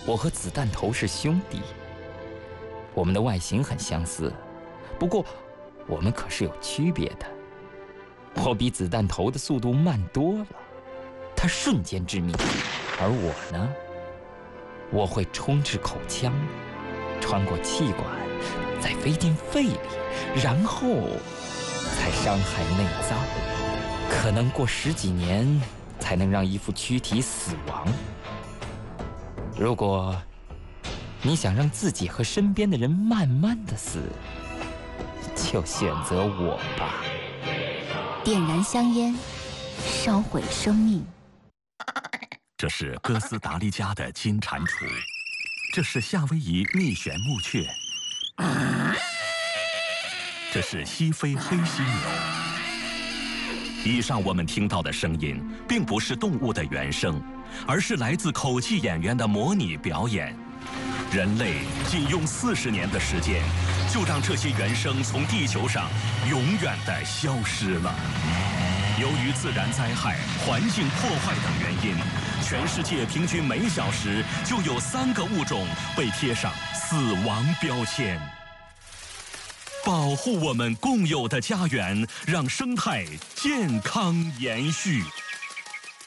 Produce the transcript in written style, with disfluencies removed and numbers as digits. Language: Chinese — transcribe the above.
我和子弹头是兄弟，我们的外形很相似，不过我们可是有区别的。我比子弹头的速度慢多了，他瞬间致命，而我呢，我会冲至口腔，穿过气管，再飞进肺里，然后才伤害内脏，可能过10几年才能让一副躯体死亡。如果你想让自己和身边的人慢慢的死，就选择我吧。 点燃香烟，烧毁生命。 这是哥斯达黎加的金蟾蜍，这是夏威夷蜜旋木雀，这是西非黑犀牛。以上我们听到的声音，并不是动物的原声，而是来自口技演员的模拟表演。人类仅用40年的时间，就让这些原声从地球上永远地消失了。由于自然灾害、环境破坏等原因，全世界平均每小时就有3个物种被贴上死亡标签。保护我们共有的家园，让生态健康延续。